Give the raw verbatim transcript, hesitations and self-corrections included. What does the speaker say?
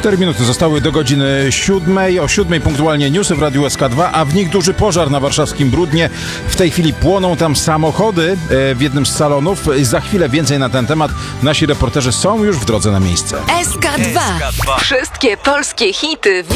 Cztery minuty zostały do godziny siódmej. O siódmej punktualnie newsy w Radiu S K dwa, a w nich duży pożar na warszawskim Brudnie. W tej chwili płoną tam samochody w jednym z salonów. Za chwilę więcej na ten temat. Nasi reporterzy są już w drodze na miejsce. S K dwa. Wszystkie polskie hity w